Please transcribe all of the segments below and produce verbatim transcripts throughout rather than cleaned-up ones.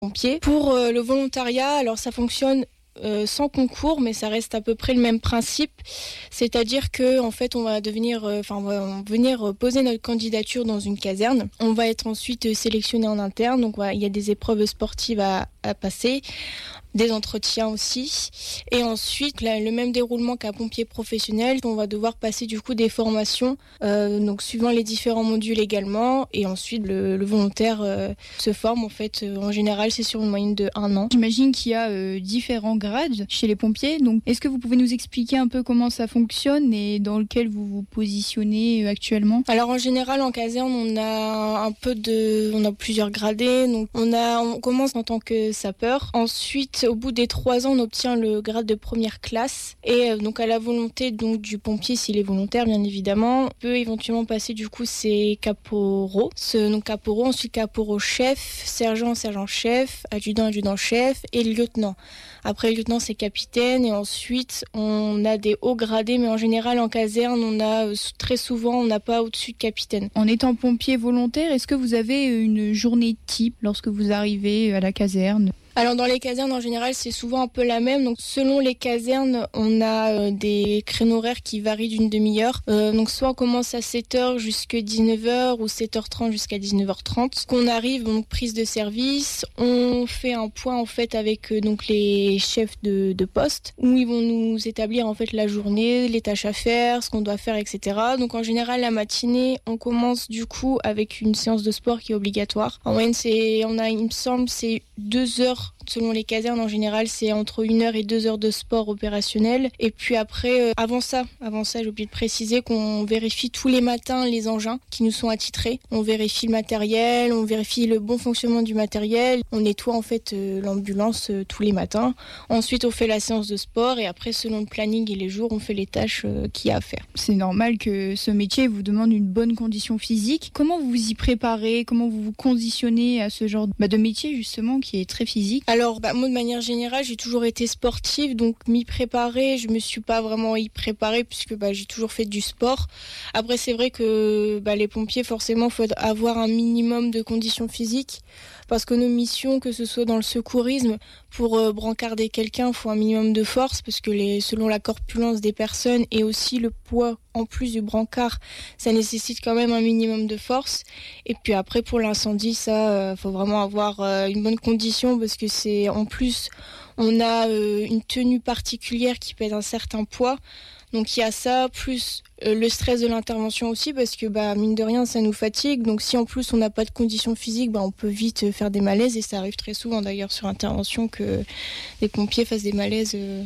pompiers. Pour euh, le volontariat, alors ça fonctionne Euh, sans concours, mais ça reste à peu près le même principe, c'est-à-dire que en fait on va devenir, enfin euh, on va venir poser notre candidature dans une caserne. On va être ensuite sélectionné en interne, donc voilà, il y a des épreuves sportives à, à passer, des entretiens aussi, et ensuite là, le même déroulement qu'un pompier professionnel. On va devoir passer du coup des formations, euh, donc suivant les différents modules également, et ensuite le, le volontaire euh, se forme en fait. Euh, en général, c'est sur une moyenne de un an. J'imagine qu'il y a euh, différents grades chez les pompiers. Donc, est-ce que vous pouvez nous expliquer un peu comment ça fonctionne et dans lequel vous vous positionnez actuellement ? Alors en général, en caserne, on a un peu de, on a plusieurs gradés. Donc on a, on commence en tant que sapeur. Ensuite, au bout des trois ans, on obtient le grade de première classe. Et euh, donc à la volonté donc du pompier, s'il est volontaire, bien évidemment, on peut éventuellement passer du coup ses caporaux. Ce donc caporaux, ensuite caporaux chef, sergent, sergent-chef, adjudant, adjudant-chef et lieutenant. Après, lieutenant, c'est capitaine. Et ensuite, on a des hauts gradés. Mais en général, en caserne, on a très souvent, on n'a pas au-dessus de capitaine. En étant pompier volontaire, est-ce que vous avez une journée type lorsque vous arrivez à la caserne ? Alors dans les casernes en général c'est souvent un peu la même, donc selon les casernes on a euh, des créneaux horaires qui varient d'une demi-heure, euh, donc soit on commence à sept heures jusqu'à dix-neuf heures ou sept heures trente jusqu'à dix-neuf heures trente. Qu'on arrive, donc prise de service, on fait un point en fait avec euh, donc les chefs de, de poste où ils vont nous établir en fait la journée, les tâches à faire, ce qu'on doit faire, et cetera. Donc en général la matinée on commence du coup avec une séance de sport qui est obligatoire. En moyenne c'est, on a, il me semble, c'est deux heures. Selon les casernes, en général, c'est entre une heure et deux heures de sport opérationnel. Et puis après, euh, avant ça, avant ça, j'ai oublié de préciser qu'on vérifie tous les matins les engins qui nous sont attitrés. On vérifie le matériel, on vérifie le bon fonctionnement du matériel. On nettoie en fait euh, l'ambulance euh, tous les matins. Ensuite, on fait la séance de sport et après, selon le planning et les jours, on fait les tâches euh, qu'il y a à faire. C'est normal que ce métier vous demande une bonne condition physique. Comment vous vous y préparez ? Comment vous vous conditionnez à ce genre de, bah, de métier justement qui est très physique ? Alors, bah, moi, de manière générale, j'ai toujours été sportive, donc m'y préparer, je me suis pas vraiment y préparée puisque bah, j'ai toujours fait du sport. Après, c'est vrai que bah, les pompiers, forcément, il faut avoir un minimum de conditions physiques parce que nos missions, que ce soit dans le secourisme, pour euh, brancarder quelqu'un, il faut un minimum de force parce que les, selon la corpulence des personnes et aussi le poids en plus du brancard, ça nécessite quand même un minimum de force. Et puis après, pour l'incendie, ça, euh, faut vraiment avoir euh, une bonne condition parce que c'est en plus, on a euh, une tenue particulière qui pèse un certain poids. Donc il y a ça, plus euh, le stress de l'intervention aussi, parce que bah, mine de rien, ça nous fatigue. Donc si en plus on n'a pas de conditions physiques, bah, on peut vite faire des malaises. Et ça arrive très souvent d'ailleurs sur intervention que les pompiers fassent des malaises euh,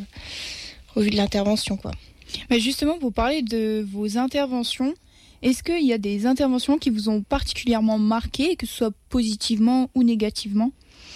au vu de l'intervention, quoi. Mais justement, vous parlez de vos interventions. Est-ce qu'il y a des interventions qui vous ont particulièrement marqué, que ce soit positivement ou négativement ?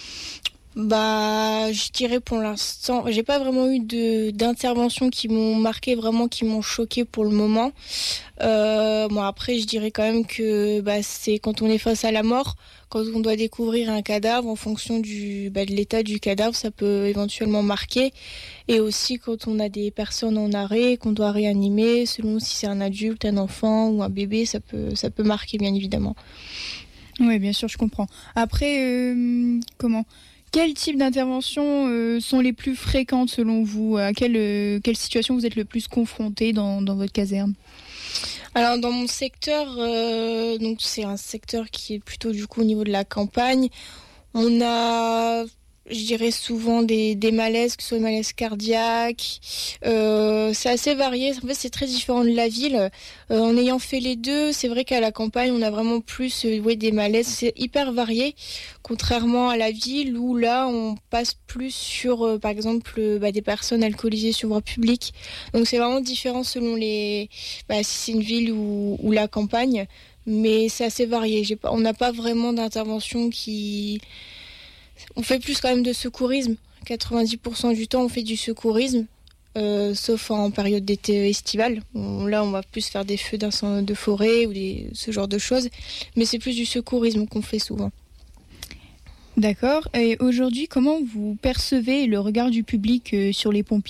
Bah, je dirais pour l'instant, j'ai pas vraiment eu de d'interventions qui m'ont marqué, vraiment qui m'ont choqué pour le moment. Euh, bon après, je dirais quand même que bah c'est quand on est face à la mort, quand on doit découvrir un cadavre en fonction du bah, de l'état du cadavre, ça peut éventuellement marquer. Et aussi quand on a des personnes en arrêt, qu'on doit réanimer, selon si c'est un adulte, un enfant ou un bébé, ça peut ça peut marquer bien évidemment. Oui, bien sûr, je comprends. Après, euh, comment ? Quel type d'interventions euh, sont les plus fréquentes selon vous ? À quelle, euh, quelle situation vous êtes le plus confronté dans, dans votre caserne ? Alors dans mon secteur, euh, donc c'est un secteur qui est plutôt du coup au niveau de la campagne. On a, je dirais souvent des, des malaises, que ce soit des malaises cardiaques. Euh, c'est assez varié. En fait, c'est très différent de la ville. Euh, en ayant fait les deux, c'est vrai qu'à la campagne, on a vraiment plus euh, ouais, des malaises. C'est hyper varié, contrairement à la ville où là, on passe plus sur, euh, par exemple, euh, bah, des personnes alcoolisées sur voie publique. Donc c'est vraiment différent selon les, bah, si c'est une ville ou, ou la campagne. Mais c'est assez varié. J'ai pas, on n'a pas vraiment d'intervention qui... On fait plus quand même de secourisme. quatre-vingt-dix pour cent du temps, on fait du secourisme, euh, sauf en période d'été estivale. On, là, on va plus faire des feux d'incendie de forêt ou des, ce genre de choses. Mais c'est plus du secourisme qu'on fait souvent. D'accord. Et aujourd'hui, comment vous percevez le regard du public euh, sur les pompiers ?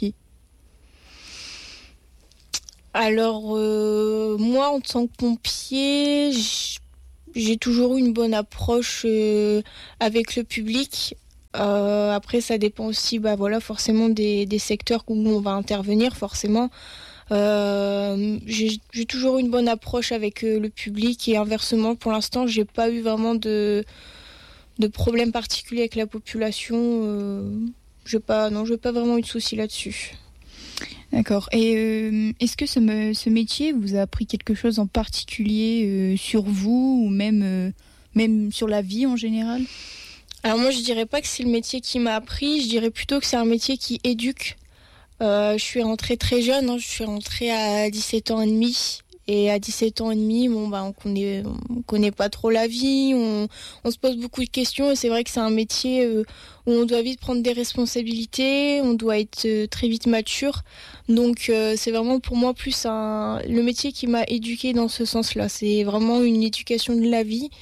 Alors, euh, moi, en tant que pompier, j'ai toujours eu une bonne approche euh, avec le public. Euh, après, ça dépend aussi, bah voilà, forcément des, des secteurs où on va intervenir, forcément. Euh, j'ai, j'ai toujours eu une bonne approche avec euh, le public et inversement, pour l'instant, j'ai pas eu vraiment de, de problème particulier avec la population. Euh, j'ai pas, non, j'ai pas vraiment eu de soucis là-dessus. D'accord. Et euh, est-ce que ce, me- ce métier vous a appris quelque chose en particulier euh, sur vous ou même, euh, même sur la vie en général ? Alors moi, je dirais pas que c'est le métier qui m'a appris, je dirais plutôt que c'est un métier qui éduque. Euh, je suis rentrée très jeune, hein, je suis rentrée à dix-sept ans et demi. Et à dix-sept ans et demi, bon, bah, on connaît, on connaît pas trop la vie, on, on se pose beaucoup de questions et c'est vrai que c'est un métier euh, où on doit vite prendre des responsabilités, on doit être euh, très vite mature. Donc euh, c'est vraiment pour moi plus un, le métier qui m'a éduquée dans ce sens-là. C'est vraiment une éducation de la vie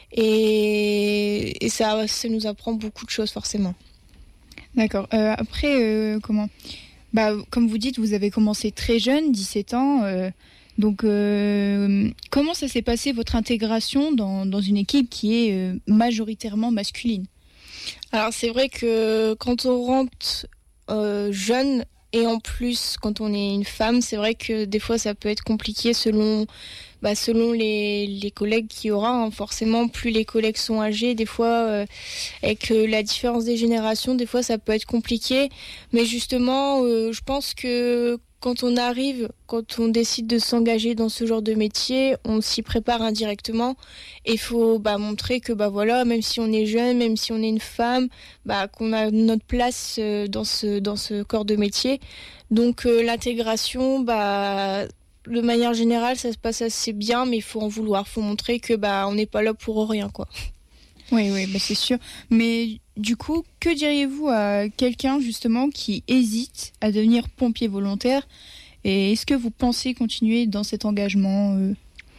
et, et ça, ça nous apprend beaucoup de choses forcément. D'accord. Euh, après, euh, comment bah, comme vous dites, vous avez commencé très jeune, dix-sept ans. Euh, donc, euh, comment ça s'est passé votre intégration dans, dans une équipe qui est euh, majoritairement masculine ? Alors c'est vrai que quand on rentre euh, jeune et en plus quand on est une femme, c'est vrai que des fois ça peut être compliqué selon, bah, selon les, les collègues qu'il y aura. Hein. Forcément, plus les collègues sont âgés, des fois euh, avec euh, la différence des générations, des fois ça peut être compliqué. Mais justement, euh, je pense que quand on arrive, quand on décide de s'engager dans ce genre de métier, on s'y prépare indirectement. Et il faut bah, montrer que bah, voilà, même si on est jeune, même si on est une femme, bah, qu'on a notre place euh, dans, ce, dans ce corps de métier. Donc euh, l'intégration, bah, de manière générale, ça se passe assez bien, mais il faut en vouloir. Il faut montrer que bah, on n'est pas là pour rien, quoi. Oui, oui, bah c'est sûr. Mais du coup, que diriez-vous à quelqu'un justement qui hésite à devenir pompier volontaire ? Et est-ce que vous pensez continuer dans cet engagement euh,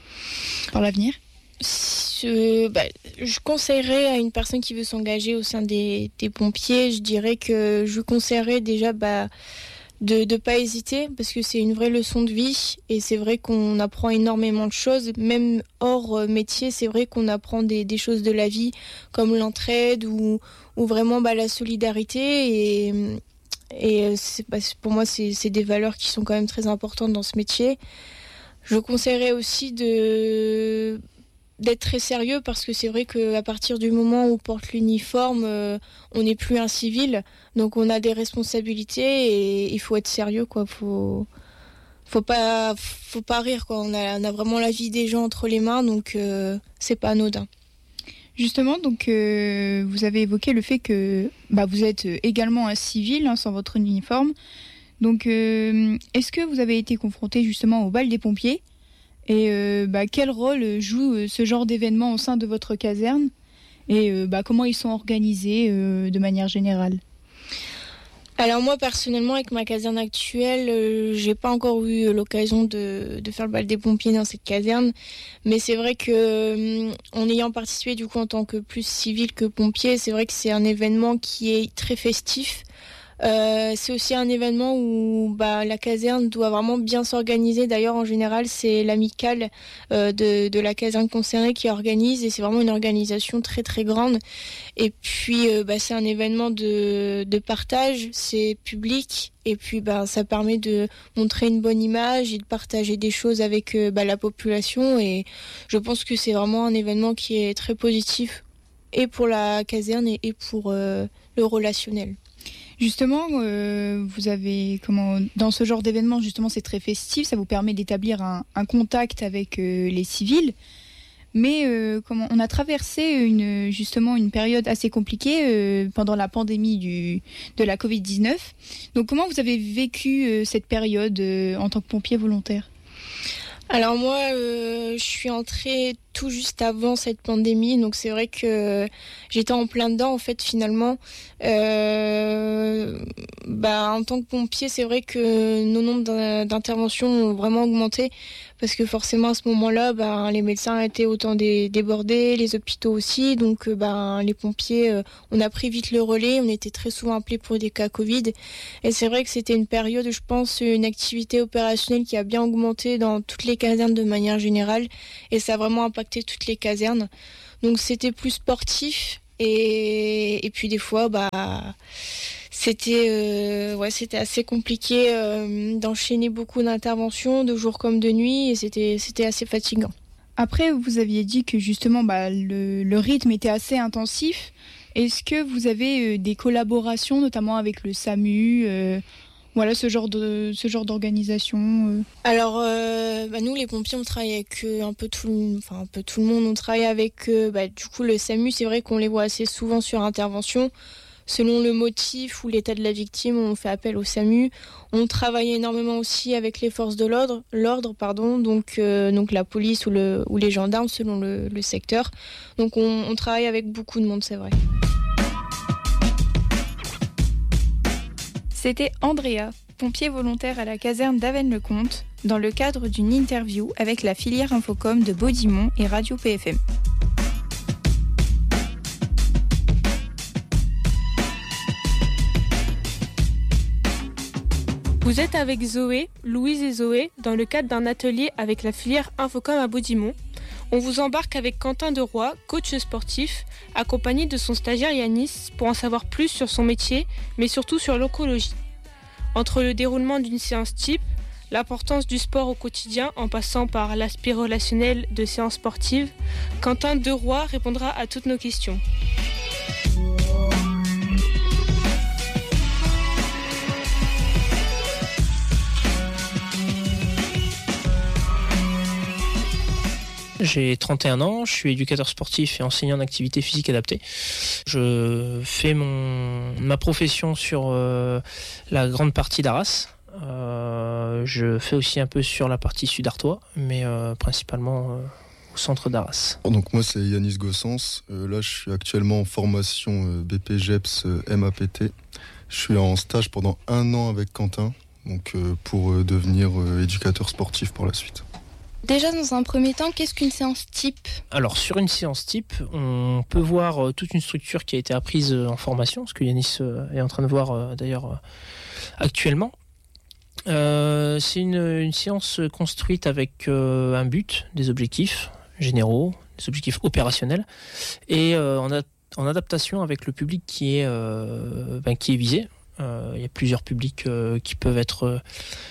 par l'avenir ? Ce, bah, je conseillerais à une personne qui veut s'engager au sein des, des pompiers, je dirais que je conseillerais déjà bah, de ne pas hésiter parce que c'est une vraie leçon de vie et c'est vrai qu'on apprend énormément de choses, même hors métier, c'est vrai qu'on apprend des, des choses de la vie comme l'entraide ou, ou vraiment bah, la solidarité et, et c'est, bah, pour moi c'est, c'est des valeurs qui sont quand même très importantes dans ce métier. Je conseillerais aussi de... d'être très sérieux parce que c'est vrai qu'à partir du moment où on porte l'uniforme, euh, on n'est plus un civil, donc on a des responsabilités et il faut être sérieux, quoi. Faut, faut pas, faut pas rire, quoi. On a, on a vraiment la vie des gens entre les mains, donc euh, c'est pas anodin. Justement, donc euh, vous avez évoqué le fait que bah, vous êtes également un civil hein, sans votre uniforme. Donc, euh, est-ce que vous avez été confronté justement au bal des pompiers ? Et euh, bah, quel rôle joue euh, ce genre d'événement au sein de votre caserne ? Et euh, bah, comment ils sont organisés euh, de manière générale ? Alors moi personnellement avec ma caserne actuelle, euh, j'ai pas encore eu l'occasion de, de faire le bal des pompiers dans cette caserne, mais c'est vrai que euh, en ayant participé du coup en tant que plus civil que pompier, c'est vrai que c'est un événement qui est très festif. Euh, c'est aussi un événement où bah, la caserne doit vraiment bien s'organiser. D'ailleurs, en général, c'est l'amicale euh, de, de la caserne concernée qui organise et c'est vraiment une organisation très très grande. Et puis, euh, bah, c'est un événement de, de partage, c'est public et puis bah, ça permet de montrer une bonne image et de partager des choses avec euh, bah, la population. Et je pense que c'est vraiment un événement qui est très positif et pour la caserne et, et pour euh, le relationnel. Justement, euh, vous avez comment dans ce genre d'événement, justement, c'est très festif, ça vous permet d'établir un, un contact avec euh, les civils. Mais euh, comment on a traversé une justement une période assez compliquée euh, pendant la pandémie du de la covid dix-neuf. Donc, comment vous avez vécu euh, cette période euh, en tant que pompier volontaire ? Alors moi, euh, je suis entrée tout juste avant cette pandémie, donc c'est vrai que j'étais en plein dedans en fait finalement. Euh, bah, en tant que pompier, c'est vrai que nos nombres d'interventions ont vraiment augmenté parce que forcément à ce moment-là, bah, les médecins étaient autant dé- débordés, les hôpitaux aussi, donc bah, les pompiers, euh, on a pris vite le relais, on était très souvent appelés pour des cas Covid et c'est vrai que c'était une période, je pense, une activité opérationnelle qui a bien augmenté dans toutes les casernes de manière générale et ça a vraiment impacté toutes les casernes. Donc c'était plus sportif Et, et puis des fois, bah, c'était, euh, ouais, c'était assez compliqué euh, d'enchaîner beaucoup d'interventions, de jour comme de nuit, et c'était, c'était assez fatigant. Après, vous aviez dit que justement, bah, le, le rythme était assez intensif. Est-ce que vous avez euh, des collaborations, notamment avec le SAMU, euh, voilà, ce genre de, ce genre d'organisation euh Alors, euh, bah, nous, les pompiers, on travaille avec euh, un peu tout le, enfin, un peu tout le monde. On travaille avec, euh, bah, du coup, le SAMU. C'est vrai qu'on les voit assez souvent sur intervention. Selon le motif ou l'état de la victime, on fait appel au SAMU. On travaille énormément aussi avec les forces de l'ordre, l'ordre pardon, donc, euh, donc la police ou, le, ou les gendarmes selon le, le secteur. Donc on, on travaille avec beaucoup de monde, c'est vrai. C'était Andrea, pompier volontaire à la caserne d'Avesnes-le-Comte, dans le cadre d'une interview avec la filière Infocom de Baudimont et Radio P F M. Vous êtes avec Zoé, Louise et Zoé dans le cadre d'un atelier avec la filière Infocom à Baudimont. On vous embarque avec Quentin Deroy, coach sportif, accompagné de son stagiaire Yanis pour en savoir plus sur son métier, mais surtout sur l'oncologie. Entre le déroulement d'une séance type, l'importance du sport au quotidien en passant par l'aspect relationnel de séances sportives, Quentin Deroy répondra à toutes nos questions. J'ai trente et un ans, je suis éducateur sportif et enseignant en activité physique adaptée. Je fais mon, ma profession sur euh, la grande partie d'Arras. Euh, je fais aussi un peu sur la partie sud-artois, mais euh, principalement euh, au centre d'Arras. Donc moi c'est Yanis Gossens. Euh, là je suis actuellement en formation euh, B P G E P S euh, M A P T. Je suis en stage pendant un an avec Quentin, donc euh, pour euh, devenir euh, éducateur sportif par la suite. Déjà, dans un premier temps, qu'est-ce qu'une séance type ? Alors, sur une séance type, on peut voir euh, toute une structure qui a été apprise euh, en formation, ce que Yanis euh, est en train de voir euh, d'ailleurs euh, actuellement. Euh, c'est une, une séance construite avec euh, un but, des objectifs généraux, des objectifs opérationnels, et euh, en, a, en adaptation avec le public qui est, euh, ben, qui est visé. Euh, il y a plusieurs publics euh, qui peuvent être... Euh,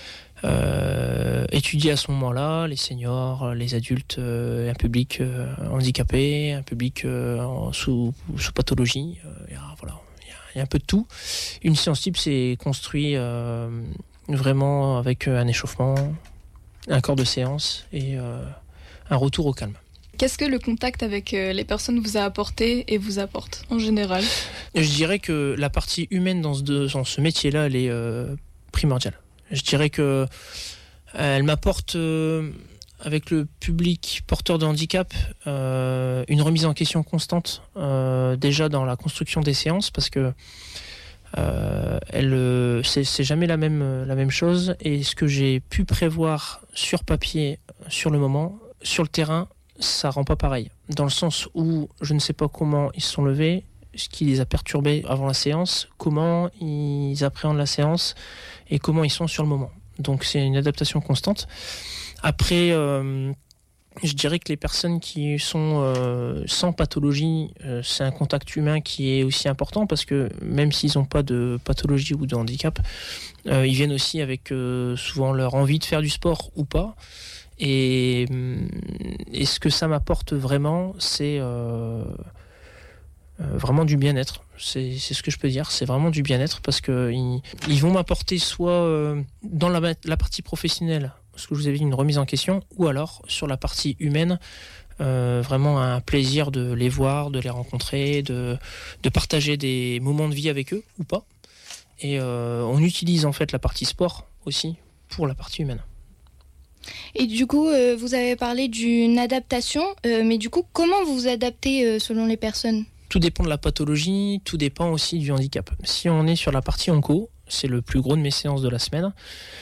Euh, étudier à ce moment-là, les seniors, les adultes, euh, un public euh, handicapé, un public euh, en, sous, sous pathologie, euh, y a, voilà, il y a, y a un peu de tout. Une séance type, c'est construit euh, vraiment avec un échauffement, un corps de séance et euh, un retour au calme. Qu'est-ce que le contact avec les personnes vous a apporté et vous apporte en général ? Je dirais que la partie humaine dans ce, dans ce métier-là, elle est euh, primordiale. Je dirais que euh, elle m'apporte, euh, avec le public porteur de handicap, euh, une remise en question constante, euh, déjà dans la construction des séances, parce que euh, elle, c'est, c'est jamais la même, la même chose. Et ce que j'ai pu prévoir sur papier, sur le moment, sur le terrain, ça rend pas pareil. Dans le sens où je ne sais pas comment ils se sont levés, ce qui les a perturbés avant la séance, comment ils appréhendent la séance et comment ils sont sur le moment. Donc c'est une adaptation constante. Après, euh, je dirais que les personnes qui sont euh, sans pathologie, euh, c'est un contact humain qui est aussi important parce que même s'ils n'ont pas de pathologie ou de handicap, euh, ils viennent aussi avec euh, souvent leur envie de faire du sport ou pas. Et, et ce que ça m'apporte vraiment, c'est... Euh, Euh, vraiment du bien-être, c'est, c'est ce que je peux dire, c'est vraiment du bien-être parce qu'ils ils vont m'apporter soit euh, dans la, la partie professionnelle, ce que je vous avais dit, une remise en question, ou alors sur la partie humaine, euh, vraiment un plaisir de les voir, de les rencontrer, de, de partager des moments de vie avec eux ou pas. Et euh, on utilise en fait la partie sport aussi pour la partie humaine. Et du coup, euh, vous avez parlé d'une adaptation, euh, mais du coup, comment vous vous adaptez euh, selon les personnes ? Tout dépend de la pathologie, tout dépend aussi du handicap. Si on est sur la partie onco, c'est le plus gros de mes séances de la semaine,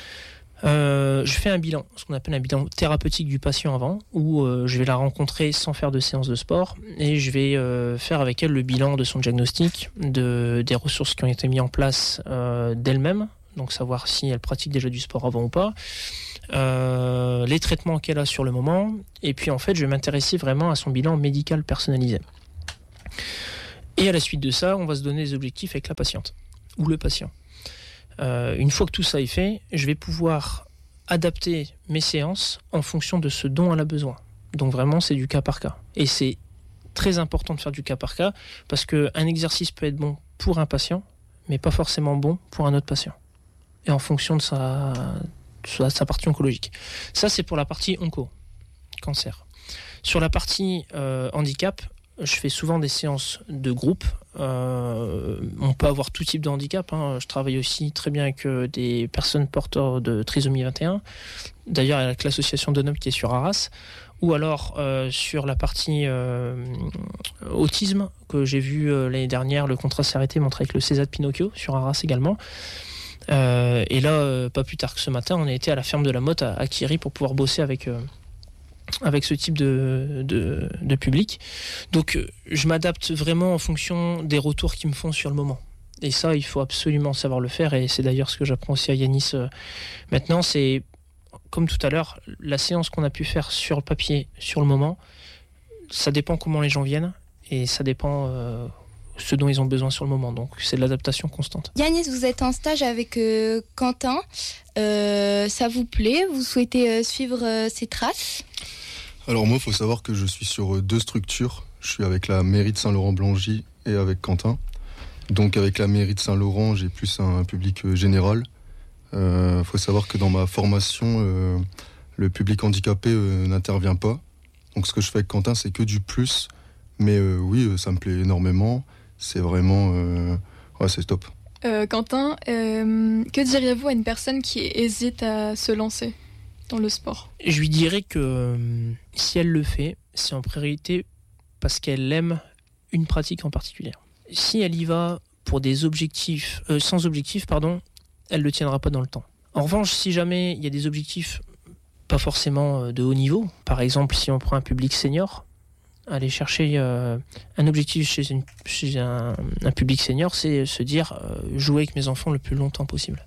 euh, je fais un bilan, ce qu'on appelle un bilan thérapeutique du patient avant, où euh, je vais la rencontrer sans faire de séance de sport, et je vais euh, faire avec elle le bilan de son diagnostic, de, des ressources qui ont été mises en place euh, d'elle-même, donc savoir si elle pratique déjà du sport avant ou pas, euh, les traitements qu'elle a sur le moment, et puis en fait je vais m'intéresser vraiment à son bilan médical personnalisé. Et à la suite de ça, on va se donner des objectifs avec la patiente ou le patient. Euh, une fois que tout ça est fait, je vais pouvoir adapter mes séances en fonction de ce dont elle a besoin. Donc vraiment, c'est du cas par cas. Et c'est très important de faire du cas par cas parce qu'un exercice peut être bon pour un patient, mais pas forcément bon pour un autre patient. Et en fonction de sa, de sa partie oncologique. Ça, c'est pour la partie onco, cancer. Sur la partie euh, handicap, je fais souvent des séances de groupe. Euh, on peut avoir tout type de handicap. Hein. Je travaille aussi très bien avec euh, des personnes porteurs de trisomie vingt et un. D'ailleurs, avec l'association d'Onom qui est sur Arras. Ou alors euh, sur la partie euh, autisme, que j'ai vu euh, l'année dernière, le contrat s'est arrêté, montré avec le César de Pinocchio, sur Arras également. Euh, et là, euh, pas plus tard que ce matin, on a été à la ferme de la Motte à, à Kiri pour pouvoir bosser avec... Euh, avec ce type de, de, de public. Donc je m'adapte vraiment en fonction des retours qu'ils me font sur le moment. Et ça, il faut absolument savoir le faire, et c'est d'ailleurs ce que j'apprends aussi à Yanis euh, maintenant. C'est, comme tout à l'heure, la séance qu'on a pu faire sur le papier, sur le moment, ça dépend comment les gens viennent, et ça dépend euh, ce dont ils ont besoin sur le moment. Donc c'est de l'adaptation constante. Yanis, vous êtes en stage avec euh, Quentin. Euh, ça vous plaît? Vous souhaitez euh, suivre euh, ses traces? Alors moi, il faut savoir que je suis sur deux structures. Je suis avec la mairie de Saint-Laurent-Blangy et avec Quentin. Donc avec la mairie de Saint-Laurent, j'ai plus un public général. Il euh, faut savoir que dans ma formation, euh, le public handicapé euh, n'intervient pas. Donc ce que je fais avec Quentin, c'est que du plus. Mais euh, oui, ça me plaît énormément. C'est vraiment... Euh... Ouais, c'est top. Euh, Quentin, euh, que diriez-vous à une personne qui hésite à se lancer dans le sport? Je lui dirais que euh, si elle le fait, c'est en priorité parce qu'elle aime une pratique en particulier. Si elle y va pour des objectifs, euh, sans objectifs, pardon, elle ne le tiendra pas dans le temps. En revanche, si jamais il y a des objectifs pas forcément de haut niveau, par exemple si on prend un public senior, aller chercher euh, un objectif chez, une, chez un, un public senior, c'est se dire euh, jouer avec mes enfants le plus longtemps possible.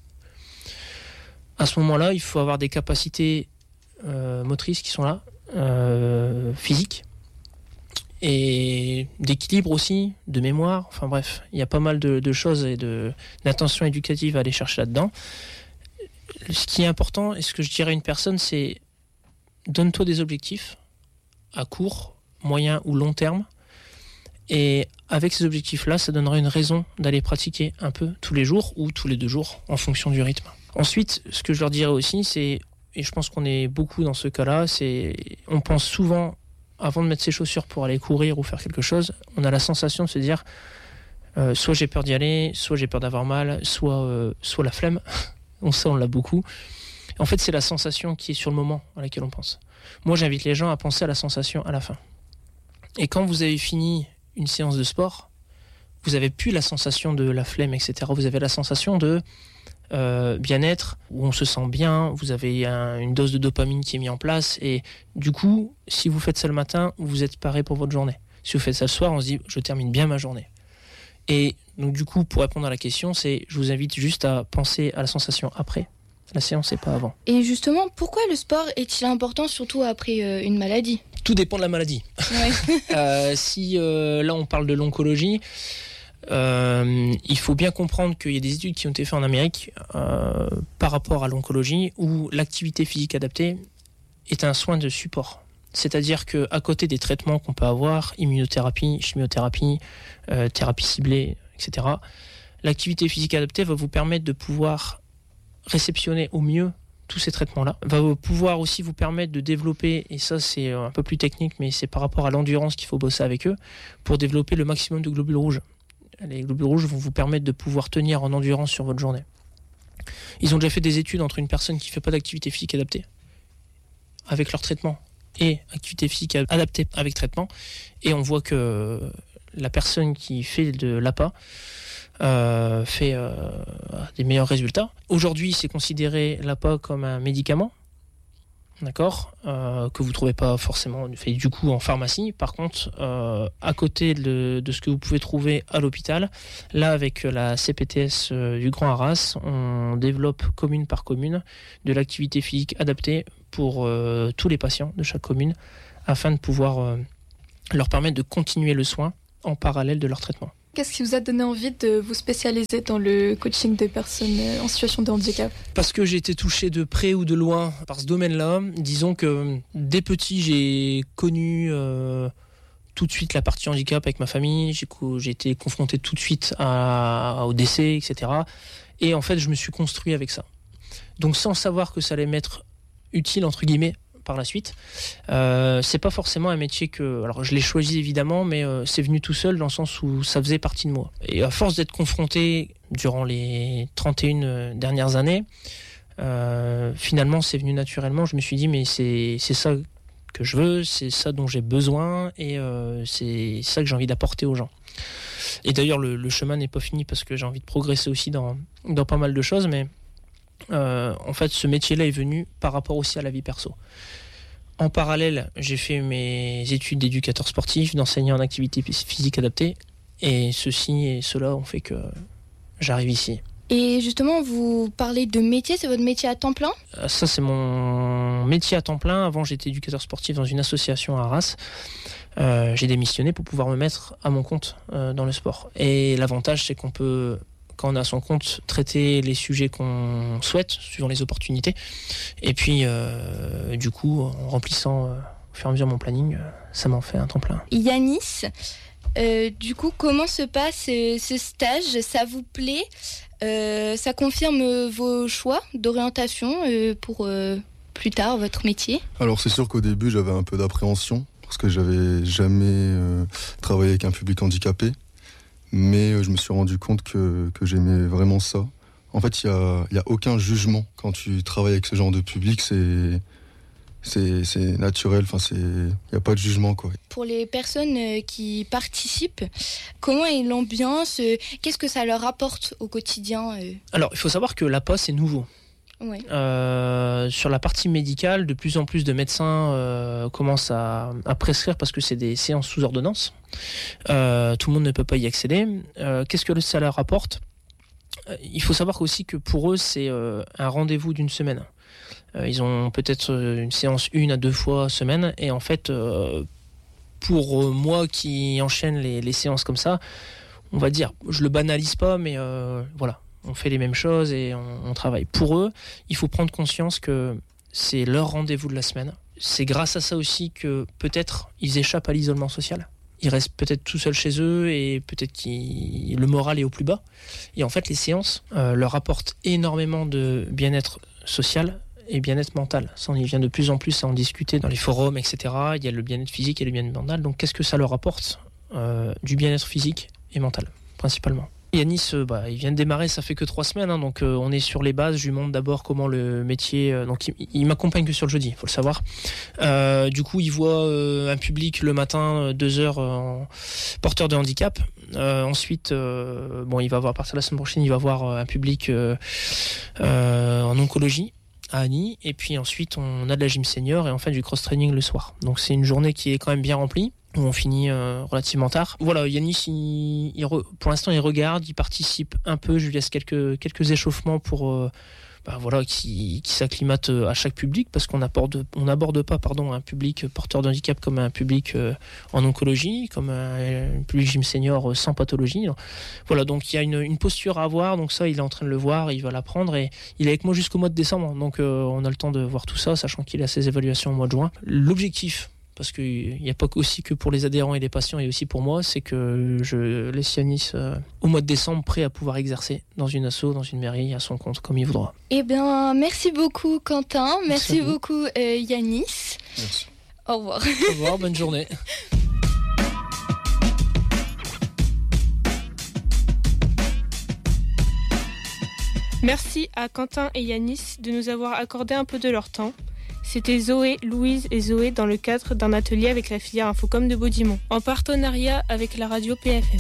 À ce moment-là, il faut avoir des capacités euh, motrices qui sont là, euh, physiques, et d'équilibre aussi, de mémoire. Enfin bref, il y a pas mal de, de choses et de, d'intentions éducatives à aller chercher là-dedans. Ce qui est important, et ce que je dirais à une personne, c'est donne-toi des objectifs à court, moyen ou long terme. Et avec ces objectifs-là, ça donnera une raison d'aller pratiquer un peu tous les jours ou tous les deux jours en fonction du rythme. Ensuite, ce que je leur dirais aussi, c'est, et je pense qu'on est beaucoup dans ce cas-là, c'est on pense souvent, avant de mettre ses chaussures pour aller courir ou faire quelque chose, on a la sensation de se dire euh, soit j'ai peur d'y aller, soit j'ai peur d'avoir mal, soit, euh, soit la flemme. On sait, on l'a beaucoup. En fait, c'est la sensation qui est sur le moment à laquelle on pense. Moi, j'invite les gens à penser à la sensation à la fin. Et quand vous avez fini une séance de sport, vous n'avez plus la sensation de la flemme, et cetera. Vous avez la sensation de euh, bien-être, où on se sent bien, vous avez un, une dose de dopamine qui est mise en place, et du coup, si vous faites ça le matin, vous êtes paré pour votre journée. Si vous faites ça le soir, on se dit, je termine bien ma journée. Et donc du coup, pour répondre à la question, c'est, je vous invite juste à penser à la sensation après la séance et pas avant. Et justement, pourquoi le sport est-il important, surtout après euh, une maladie? Tout dépend de la maladie. Ouais. euh, si euh, là on parle de l'oncologie, euh, il faut bien comprendre qu'il y a des études qui ont été faites en Amérique euh, par rapport à l'oncologie, où l'activité physique adaptée est un soin de support. C'est-à-dire qu'à côté des traitements qu'on peut avoir, immunothérapie, chimiothérapie, euh, thérapie ciblée, et cetera, l'activité physique adaptée va vous permettre de pouvoir réceptionner au mieux tous ces traitements-là, va pouvoir aussi vous permettre de développer, et ça c'est un peu plus technique, mais c'est par rapport à l'endurance qu'il faut bosser avec eux, pour développer le maximum de globules rouges. Les globules rouges vont vous permettre de pouvoir tenir en endurance sur votre journée. Ils ont déjà fait des études entre une personne qui ne fait pas d'activité physique adaptée, avec leur traitement, et activité physique adaptée avec traitement, et on voit que la personne qui fait de l'A P A euh, fait euh, des meilleurs résultats. Aujourd'hui, c'est considéré l'A P A comme un médicament, d'accord, euh, que vous ne trouvez pas forcément fait, du coup en pharmacie. Par contre, euh, à côté de, de ce que vous pouvez trouver à l'hôpital, là avec la C P T S euh, du Grand Arras, on développe commune par commune de l'activité physique adaptée pour euh, tous les patients de chaque commune, afin de pouvoir euh, leur permettre de continuer le soin en parallèle de leur traitement. Qu'est-ce qui vous a donné envie de vous spécialiser dans le coaching des personnes en situation de handicap ? Parce que j'ai été touché de près ou de loin par ce domaine-là. Disons que dès petit, j'ai connu euh, tout de suite la partie handicap avec ma famille. J'ai, j'ai été confronté tout de suite à, au décès, et cetera. Et en fait, je me suis construit avec ça. Donc sans savoir que ça allait m'être utile, entre guillemets, par la suite. Euh, c'est pas forcément un métier que... Alors je l'ai choisi évidemment, mais euh, c'est venu tout seul dans le sens où ça faisait partie de moi. Et à force d'être confronté durant les trente et une dernières années, euh, finalement c'est venu naturellement. Je me suis dit mais c'est, c'est ça que je veux, c'est ça dont j'ai besoin et euh, c'est ça que j'ai envie d'apporter aux gens. Et d'ailleurs le, le chemin n'est pas fini parce que j'ai envie de progresser aussi dans, dans pas mal de choses, mais Euh, en fait, ce métier-là est venu par rapport aussi à la vie perso. En parallèle, j'ai fait mes études d'éducateur sportif, d'enseignant en activité physique adaptée, et ceci et cela ont fait que j'arrive ici. Et justement, vous parlez de métier, c'est votre métier à temps plein ? Ça, c'est mon métier à temps plein. Avant, j'étais éducateur sportif dans une association à Arras. Euh, j'ai démissionné pour pouvoir me mettre à mon compte euh, dans le sport. Et l'avantage, c'est qu'on peut... quand on a son compte, traiter les sujets qu'on souhaite, suivant les opportunités. Et puis, euh, du coup, en remplissant euh, au fur et à mesure mon planning, euh, ça m'en fait un temps plein. Yanis, euh, du coup, comment se passe euh, ce stage ? Ça vous plaît ? euh, Ça confirme vos choix d'orientation euh, pour euh, plus tard, votre métier ? Alors c'est sûr qu'au début, j'avais un peu d'appréhension, parce que j'avais jamais euh, travaillé avec un public handicapé. Mais je me suis rendu compte que, que j'aimais vraiment ça. En fait, il n'y a, y a aucun jugement quand tu travailles avec ce genre de public. C'est, c'est, c'est naturel, enfin, il n'y a pas de jugement, quoi. Pour les personnes qui participent, comment est l'ambiance ? Qu'est-ce que ça leur apporte au quotidien ? Alors, il faut savoir que l'A P A, c'est nouveau. Ouais. Euh, sur la partie médicale, de plus en plus de médecins euh, commencent à, à prescrire parce que c'est des séances sous ordonnance. Euh, tout le monde ne peut pas y accéder. Euh, qu'est-ce que ça leur apporte ? euh, Il faut savoir aussi que pour eux, c'est euh, un rendez-vous d'une semaine. Euh, ils ont peut-être une séance une à deux fois semaine. Et en fait, euh, pour moi qui enchaîne les, les séances comme ça, on va dire, je le banalise pas, mais euh, voilà. On fait les mêmes choses et on, on travaille. Pour eux, il faut prendre conscience que c'est leur rendez-vous de la semaine. C'est grâce à ça aussi que peut-être ils échappent à l'isolement social. Ils restent peut-être tout seuls chez eux et peut-être que le moral est au plus bas. Et en fait, les séances euh, leur apportent énormément de bien-être social et bien-être mental. Ça, on y vient de plus en plus à en discuter dans les forums, et cetera. Il y a le bien-être physique et le bien-être mental. Donc, qu'est-ce que ça leur apporte ? euh, Du bien-être physique et mental, principalement. Yanis, euh, bah, il vient de démarrer, ça fait que trois semaines, hein, donc euh, on est sur les bases. Je lui montre d'abord comment le métier. Euh, donc il, il m'accompagne que sur le jeudi, il faut le savoir. Euh, du coup, il voit euh, un public le matin, deux heures, euh, porteur de handicap. Euh, ensuite, euh, bon, il va voir à partir de la semaine prochaine, il va voir euh, un public euh, euh, en oncologie à Annie. Et puis ensuite, on a de la gym senior et enfin du cross training le soir. Donc c'est une journée qui est quand même bien remplie, où on finit euh, relativement tard. Voilà, Yanis, il, il re, pour l'instant, il regarde, il participe un peu. Je lui laisse quelques, quelques échauffements pour euh, bah, voilà, qui, qui s'acclimate à chaque public, parce qu'on aborde, on n'aborde pas pardon, un public porteur de handicap comme un public euh, en oncologie, comme un, un public gym senior sans pathologie. Voilà, donc il y a une, une posture à avoir, donc ça, il est en train de le voir, il va l'apprendre, et il est avec moi jusqu'au mois de décembre, donc euh, on a le temps de voir tout ça, sachant qu'il a ses évaluations au mois de juin. L'objectif, parce qu'il n'y a pas aussi que pour les adhérents et les patients, et aussi pour moi, c'est que je laisse Yanis euh, au mois de décembre prêt à pouvoir exercer dans une asso, dans une mairie, à son compte, comme il voudra. Eh bien, merci beaucoup Quentin, merci, merci beaucoup euh, Yanis. Merci. Au revoir. Au revoir, bonne journée. Merci à Quentin et Yanis de nous avoir accordé un peu de leur temps. C'était Zoé, Louise et Zoé dans le cadre d'un atelier avec la filière Infocom de Baudimont, en partenariat avec la radio P F M.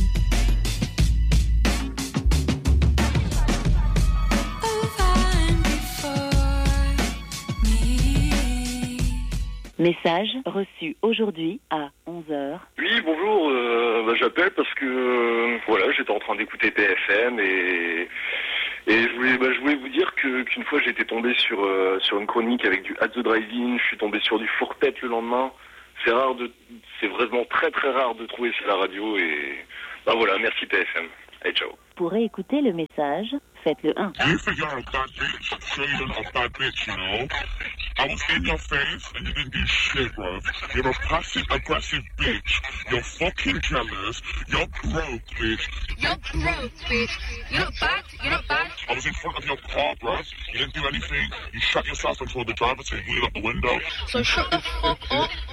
Message reçu aujourd'hui à onze heures. Oui, bonjour, euh, bah, j'appelle parce que euh, voilà, j'étais en train d'écouter P F M et, et je, voulais, bah, je voulais vous dire que, qu'une fois j'étais tombé sur, euh, sur une chronique avec du At the Drive-In, je suis tombé sur du four-tête le lendemain. c'est rare de, c'est vraiment très très rare de trouver ça à la radio et bah voilà, merci P F M. Allez, ciao. Pour réécouter le message, faites le un. You think you're a bad bitch? Sure you're not a bad bitch, you know? I was in your face and you didn't do shit, bro. You're a passive aggressive bitch. You're fucking jealous. You're broke, bitch. You're broke, bitch. You're not bad. You're not bad. I was in front of your car, bro. You didn't do anything. You shut yourself into the driver's seat, wheel up the window. So shut the fuck up